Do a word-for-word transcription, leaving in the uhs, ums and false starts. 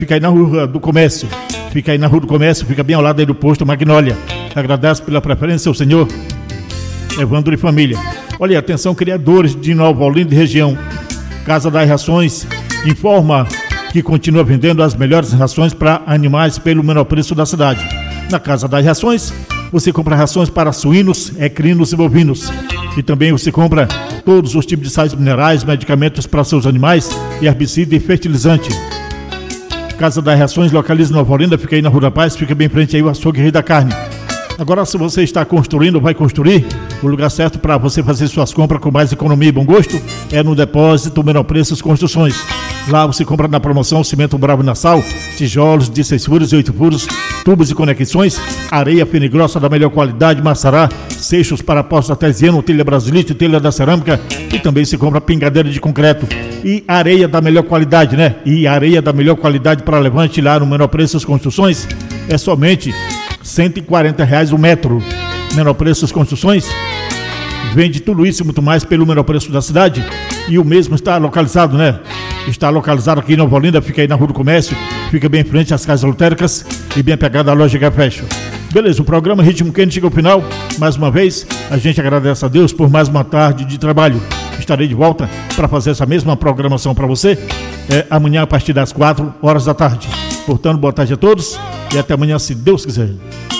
Fica aí na Rua do Comércio. Fica aí na Rua do Comércio, fica bem ao lado aí do posto Magnólia. Agradece pela preferência ao senhor Evandro e família. Olha, atenção, criadores de Nova Olinda e região. Casa das Rações informa que continua vendendo as melhores rações para animais pelo menor preço da cidade. Na Casa das Rações, você compra rações para suínos, equinos e bovinos. E também você compra todos os tipos de sais minerais, medicamentos para seus animais, herbicida e fertilizante. Casa das Rações localiza em Nova Olinda, fica aí na Rua da Paz, fica bem em frente aí o açougue Rei da Carne. Agora, se você está construindo ou vai construir, o lugar certo para você fazer suas compras com mais economia e bom gosto é no Depósito Menor Preços Construções. Lá você compra na promoção cimento Bravo Nassau, tijolos de seis furos e oito furos, tubos e conexões, areia fina e grossa da melhor qualidade, maçará, seixos para postos artesiano, telha brasilite, telha da cerâmica, e também se compra pingadeira de concreto e areia da melhor qualidade, né? E areia da melhor qualidade para levante lá no Menor Preços Construções é somente cento e quarenta reais o metro. Menor Preços Construções vende tudo isso e muito mais pelo menor preço da cidade, e o mesmo está localizado, né? Está localizado aqui em Nova Olinda, fica aí na Rua do Comércio, fica bem em frente às casas lotéricas e bem pegada à loja Gafecho. Beleza, o programa Ritmo Quente chega ao final. Mais uma vez, a gente agradece a Deus por mais uma tarde de trabalho. Estarei de volta para fazer essa mesma programação para você é, amanhã a partir das quatro horas da tarde. Portanto, boa tarde a todos e até amanhã, se Deus quiser.